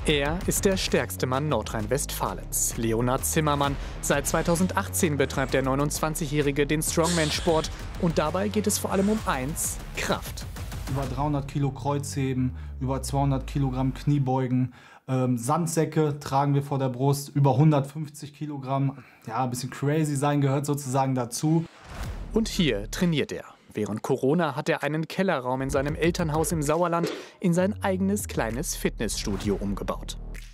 Er ist der stärkste Mann Nordrhein-Westfalens, Leonhard Zimmermann. Seit 2018 betreibt der 29-Jährige den Strongman-Sport. Und dabei geht es vor allem um eins: Kraft. Über 300 Kilo Kreuzheben, über 200 Kilogramm Kniebeugen, Sandsäcke tragen wir vor der Brust, über 150 Kilogramm. Ja, ein bisschen crazy sein gehört sozusagen dazu. Und hier trainiert er. Während Corona hat er einen Kellerraum in seinem Elternhaus im Sauerland in sein eigenes kleines Fitnessstudio umgebaut.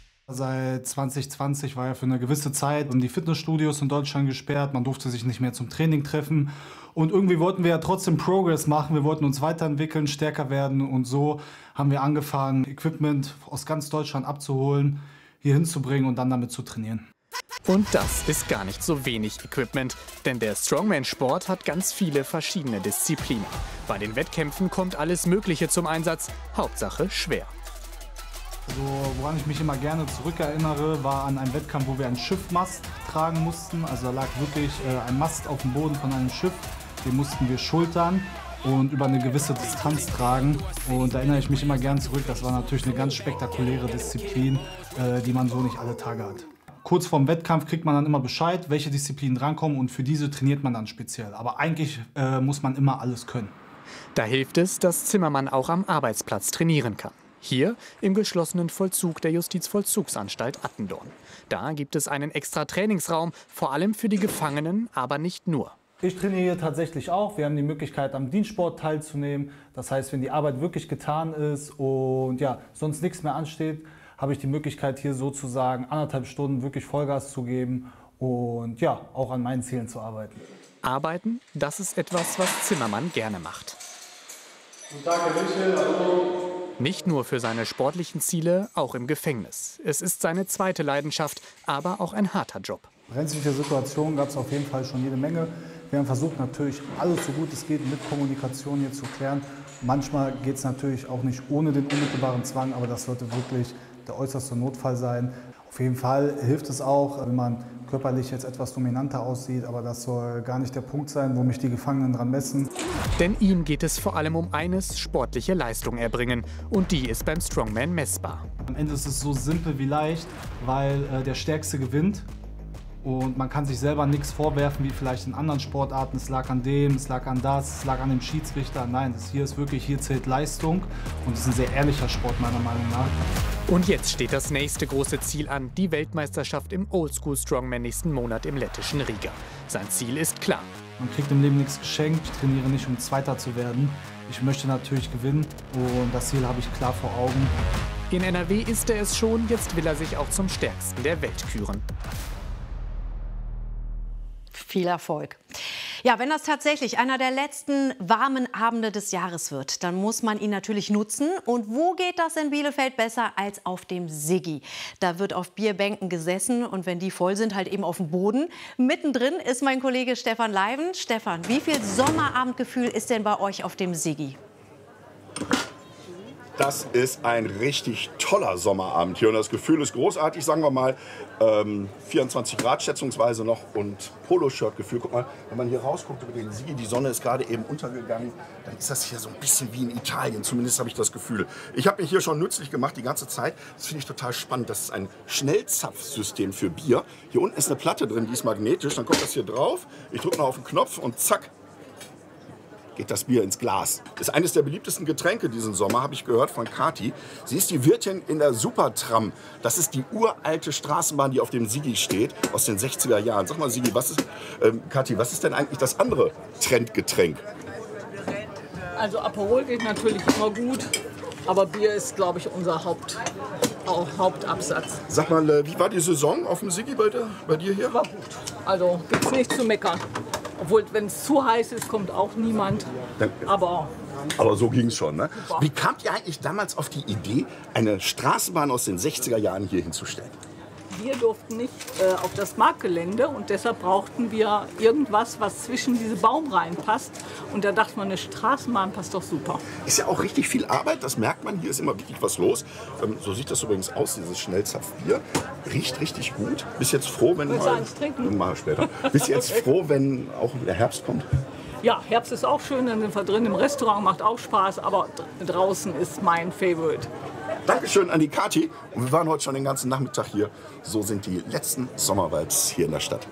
Seit 2020 war ja für eine gewisse Zeit die Fitnessstudios in Deutschland gesperrt. Man durfte sich nicht mehr zum Training treffen. Und irgendwie wollten wir ja trotzdem Progress machen. Wir wollten uns weiterentwickeln, stärker werden. Und so haben wir angefangen, Equipment aus ganz Deutschland abzuholen, hier hinzubringen und dann damit zu trainieren. Und das ist gar nicht so wenig Equipment, denn der Strongman-Sport hat ganz viele verschiedene Disziplinen. Bei den Wettkämpfen kommt alles Mögliche zum Einsatz, Hauptsache schwer. Also, woran ich mich immer gerne zurückerinnere, war an einen Wettkampf, wo wir einen Schiffmast tragen mussten. Also da lag wirklich ein Mast auf dem Boden von einem Schiff, den mussten wir schultern und über eine gewisse Distanz tragen. Und da erinnere ich mich immer gern zurück, das war natürlich eine ganz spektakuläre Disziplin, die man so nicht alle Tage hat. Kurz vorm Wettkampf kriegt man dann immer Bescheid, welche Disziplinen drankommen, und für diese trainiert man dann speziell. Aber eigentlich muss man immer alles können. Da hilft es, dass Zimmermann auch am Arbeitsplatz trainieren kann. Hier im geschlossenen Vollzug der Justizvollzugsanstalt Attendorn. Da gibt es einen extra Trainingsraum, vor allem für die Gefangenen, aber nicht nur. Ich trainiere tatsächlich auch. Wir haben die Möglichkeit, am Dienstsport teilzunehmen. Das heißt, wenn die Arbeit wirklich getan ist und ja, sonst nichts mehr ansteht, habe ich die Möglichkeit, hier sozusagen 1,5 Stunden wirklich Vollgas zu geben und ja, auch an meinen Zielen zu arbeiten. Arbeiten, das ist etwas, was Zimmermann gerne macht. Guten Tag, Herr Michel, hallo. Nicht nur für seine sportlichen Ziele, auch im Gefängnis. Es ist seine zweite Leidenschaft, aber auch ein harter Job. Brenzliche Situationen gab es auf jeden Fall schon jede Menge. Wir haben versucht, natürlich alles so gut es geht mit Kommunikation hier zu klären. Manchmal geht es natürlich auch nicht ohne den unmittelbaren Zwang, aber das sollte wirklich der äußerste Notfall sein. Auf jeden Fall hilft es auch, wenn man körperlich jetzt etwas dominanter aussieht, aber das soll gar nicht der Punkt sein, wo mich die Gefangenen dran messen. Denn ihm geht es vor allem um eines: sportliche Leistung erbringen. Und die ist beim Strongman messbar. Am Ende ist es so simpel wie leicht, weil der Stärkste gewinnt. Und man kann sich selber nichts vorwerfen, wie vielleicht in anderen Sportarten. Es lag an dem, es lag an das, es lag an dem Schiedsrichter. Nein, das hier ist wirklich, hier zählt Leistung. Und es ist ein sehr ehrlicher Sport, meiner Meinung nach. Und jetzt steht das nächste große Ziel an, die Weltmeisterschaft im Oldschool Strongman nächsten Monat im lettischen Riga. Sein Ziel ist klar. Man kriegt im Leben nichts geschenkt. Ich trainiere nicht, um Zweiter zu werden. Ich möchte natürlich gewinnen und das Ziel habe ich klar vor Augen. In NRW ist er es schon, jetzt will er sich auch zum Stärksten der Welt küren. Viel Erfolg. Ja, wenn das tatsächlich einer der letzten warmen Abende des Jahres wird, dann muss man ihn natürlich nutzen. Und wo geht das in Bielefeld besser als auf dem Siggi? Da wird auf Bierbänken gesessen und wenn die voll sind, halt eben auf dem Boden. Mittendrin ist mein Kollege Stefan Leiven. Stefan, wie viel Sommerabendgefühl ist denn bei euch auf dem Siggi? Das ist ein richtig toller Sommerabend hier und das Gefühl ist großartig, sagen wir mal. 24 Grad schätzungsweise noch und Poloshirt-Gefühl. Guck mal, wenn man hier rausguckt über den Siggi, die Sonne ist gerade eben untergegangen, dann ist das hier so ein bisschen wie in Italien, zumindest habe ich das Gefühl. Ich habe mich hier schon nützlich gemacht die ganze Zeit. Das finde ich total spannend. Das ist ein Schnellzapfsystem für Bier. Hier unten ist eine Platte drin, die ist magnetisch. Dann kommt das hier drauf. Ich drücke mal auf den Knopf und zack, geht das Bier ins Glas. Das ist eines der beliebtesten Getränke diesen Sommer, habe ich gehört von Kathi. Sie ist die Wirtin in der Supertram. Das ist die uralte Straßenbahn, die auf dem Siggi steht, aus den 60er Jahren. Sag mal, Siggi, Kathi, was ist denn eigentlich das andere Trendgetränk? Also Aperol geht natürlich immer gut, aber Bier ist, glaube ich, unser Hauptabsatz. Sag mal, wie war die Saison auf dem Siggi bei dir hier? War gut. Also gibt's nichts zu meckern. Obwohl, wenn es zu heiß ist, kommt auch niemand. Aber so ging es schon, ne? Wie kamt ihr eigentlich damals auf die Idee, eine Straßenbahn aus den 60er Jahren hier hinzustellen? wir durften nicht auf das Marktgelände und deshalb brauchten wir irgendwas, was zwischen diese Baumreihen passt. Und da dachte man, eine Straßenbahn passt doch super. Ist ja auch richtig viel Arbeit, das merkt man. Hier ist immer richtig was los. So sieht das übrigens aus, dieses Schnellzapfbier. Riecht richtig gut. Bist jetzt froh, wenn mal später. Bist jetzt froh, wenn auch der Herbst kommt? Ja, Herbst ist auch schön, dann sind wir drin im Restaurant, macht auch Spaß, aber draußen ist mein Favorite. Dankeschön an die Kathi. Und wir waren heute schon den ganzen Nachmittag hier. So sind die letzten Sommervibes hier in der Stadt.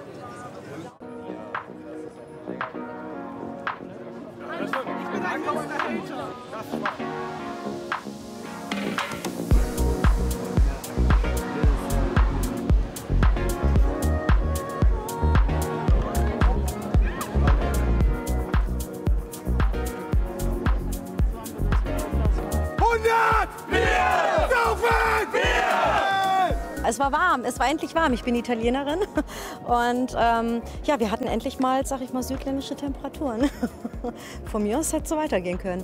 Es war warm, es war endlich warm. Ich bin Italienerin und ja, wir hatten endlich mal, sag ich mal, südländische Temperaturen. Von mir aus hätte es so weitergehen können.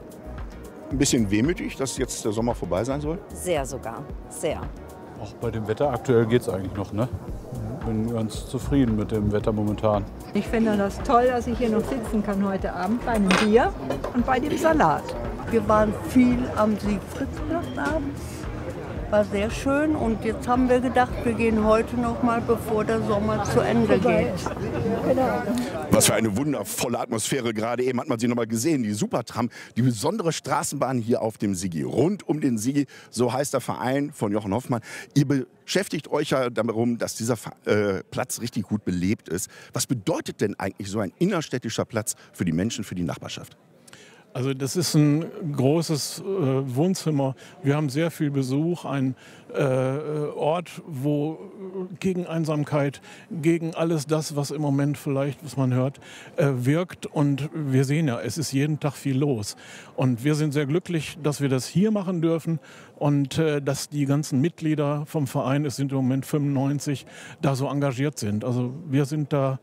Ein bisschen wehmütig, dass jetzt der Sommer vorbei sein soll? Sehr sogar, sehr. Auch bei dem Wetter aktuell geht es eigentlich noch, ne? Bin ganz zufrieden mit dem Wetter momentan. Ich finde das toll, dass ich hier noch sitzen kann heute Abend bei einem Bier und bei dem Salat. Wir waren viel am Siegfriedsplatz abends. War sehr schön und jetzt haben wir gedacht, wir gehen heute noch mal, bevor der Sommer zu Ende geht. Genau. Was für eine wundervolle Atmosphäre. Gerade eben hat man sie noch mal gesehen. Die Supertram, die besondere Straßenbahn hier auf dem Sigi. Rund um den Sigi, so heißt der Verein von Jochen Hoffmann. Ihr beschäftigt euch ja darum, dass dieser Platz richtig gut belebt ist. Was bedeutet denn eigentlich so ein innerstädtischer Platz für die Menschen, für die Nachbarschaft? Also das ist ein großes Wohnzimmer. Wir haben sehr viel Besuch, ein Ort, wo gegen Einsamkeit, gegen alles das, was im Moment vielleicht, was man hört, wirkt. Und wir sehen ja, es ist jeden Tag viel los. Und wir sind sehr glücklich, dass wir das hier machen dürfen und dass die ganzen Mitglieder vom Verein, es sind im Moment 95, da so engagiert sind. Also wir sind da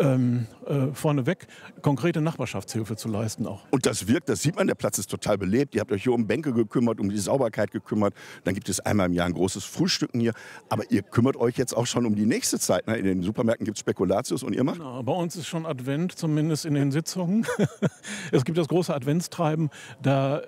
vorneweg, konkrete Nachbarschaftshilfe zu leisten auch. Und das wirkt, das sieht man, der Platz ist total belebt. Ihr habt euch hier um Bänke gekümmert, um die Sauberkeit gekümmert. Dann gibt es einmal im Jahr ein großes Frühstücken hier. Aber ihr kümmert euch jetzt auch schon um die nächste Zeit. Ne? In den Supermärkten gibt es Spekulatius und ihr macht? Ja, bei uns ist schon Advent, zumindest in den Sitzungen. Es gibt das große Adventstreiben. Da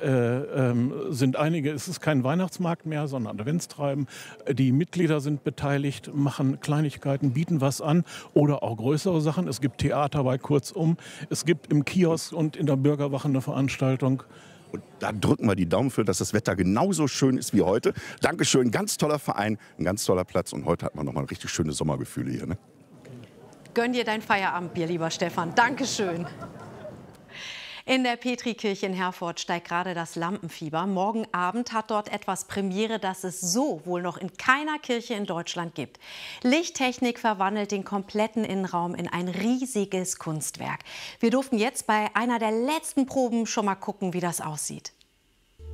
sind einige, es ist kein Weihnachtsmarkt mehr, sondern Adventstreiben. Die Mitglieder sind beteiligt, machen Kleinigkeiten, bieten was an oder auch größere Sachen. Es gibt Theater bei Kurzum. Es gibt im Kiosk und in der Bürgerwache eine Veranstaltung. Und da drücken wir die Daumen für, dass das Wetter genauso schön ist wie heute. Dankeschön, ganz toller Verein, ein ganz toller Platz. Und heute hat man noch mal richtig schöne Sommergefühle hier. Ne? Gönn dir dein Feierabendbier, lieber Stefan. Dankeschön. In der Petrikirche in Herford steigt gerade das Lampenfieber. Morgen Abend hat dort etwas Premiere, das es so wohl noch in keiner Kirche in Deutschland gibt. Lichttechnik verwandelt den kompletten Innenraum in ein riesiges Kunstwerk. Wir durften jetzt bei einer der letzten Proben schon mal gucken, wie das aussieht.